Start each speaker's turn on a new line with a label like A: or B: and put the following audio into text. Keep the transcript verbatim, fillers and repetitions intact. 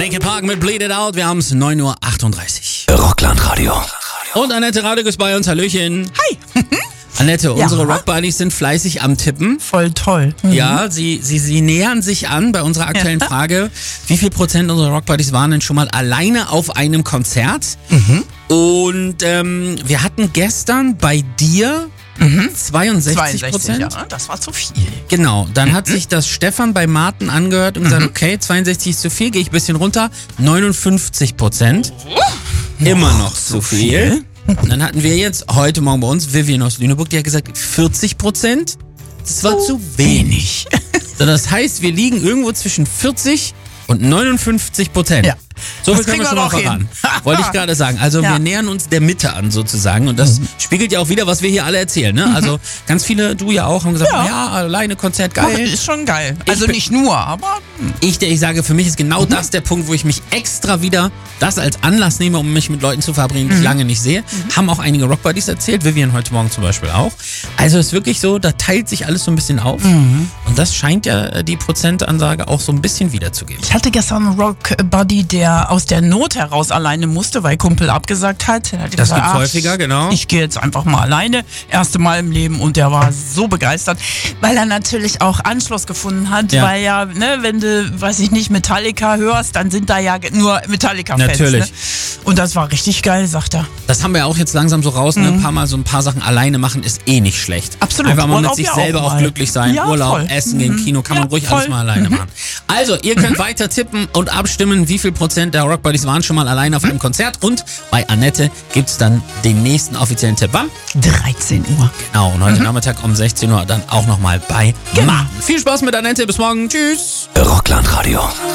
A: Linkin Park mit Bleed It Out. Wir haben es neun Uhr achtunddreißig.
B: Rockland-Radio.
A: Und Annette Radek ist bei uns. Hallöchen.
C: Hi.
A: Annette,
C: Ja.
A: unsere Rockbuddies sind fleißig am Tippen.
C: Voll toll. Mhm.
A: Ja, sie, sie, sie nähern sich an bei unserer aktuellen
C: Ja.
A: Frage. Wie viel Prozent unserer Rockbuddies waren denn schon mal alleine auf einem Konzert?
C: Mhm.
A: Und ähm, wir hatten gestern bei dir zweiundsechzig Prozent.
C: ja, das war zu viel.
A: Genau, dann hat sich das Stefan bei Martin angehört und gesagt, okay, zweiundsechzig ist zu viel, gehe ich ein bisschen runter. neunundfünfzig Prozent. Immer noch zu viel. Und dann hatten wir jetzt heute Morgen bei uns Vivian aus Lüneburg, die hat gesagt, vierzig Prozent. Das war zu wenig. So, das heißt, wir liegen irgendwo zwischen vierzig und neunundfünfzig Prozent.
C: Ja.
A: So viel
C: Das
A: können wir
C: kriegen
A: schon
C: wir
A: mal
C: auch hin.
A: verraten. Wollte ich gerade sagen. Also
C: Ja.
A: wir nähern uns der Mitte an sozusagen und das spiegelt ja auch wieder, was wir hier alle erzählen. Ne? Also ganz viele, du ja auch, haben gesagt, ja,
C: Ja.
A: alleine Konzert,
C: Ach,
A: geil.
C: ist schon geil. Also
A: bin-
C: nicht nur, aber
A: Ich, der ich sage, für mich ist genau das der Punkt, wo ich mich extra wieder das als Anlass nehme, um mich mit Leuten zu verabreden, die ich lange nicht sehe. Haben auch einige Rockbuddies erzählt, Vivian heute Morgen zum Beispiel auch. Also es ist wirklich so, da teilt sich alles so ein bisschen auf. Und das scheint ja äh, die Prozentansage auch so ein bisschen wiederzugeben.
C: ich hatte gestern einen Rock-Buddy, der aus der Not heraus alleine musste, weil Kumpel abgesagt hat. Er hat
A: Das
C: gesagt,
A: gibt's
C: ach,
A: häufiger, genau.
C: Ich gehe jetzt einfach mal alleine. Erste Mal im Leben und der war so begeistert, weil er natürlich auch Anschluss gefunden hat,
A: Ja.
C: weil ja, ne, wenn du, weiß ich nicht, Metallica hörst, dann sind da ja ge- nur Metallica-Fans.
A: Natürlich.
C: Ne? Und das war richtig geil, sagt er.
A: Das haben wir auch jetzt langsam so raus, ne? Ein paar Mal so ein paar Sachen alleine machen ist eh nicht schlecht.
C: Absolut.
A: Einfach mal mit
C: Urlaub
A: sich
C: ja auch
A: selber auch
C: mal.
A: glücklich sein.
C: Ja,
A: Urlaub,
C: voll.
A: Essen gehen, Kino, kann man
C: Ja,
A: ruhig
C: voll.
A: alles mal alleine machen. Also, ihr könnt weiter tippen und abstimmen, wie viel Prozent der Rockbuddies waren schon mal alleine auf einem Konzert. Und bei Annette gibt's dann den nächsten offiziellen Tipp. Wann?
C: dreizehn Uhr.
A: Genau, und heute Nachmittag um sechzehn Uhr dann auch nochmal bei
C: Genau.
A: Martin. Viel Spaß mit Annette, bis morgen. Tschüss.
B: Rockland-Radio.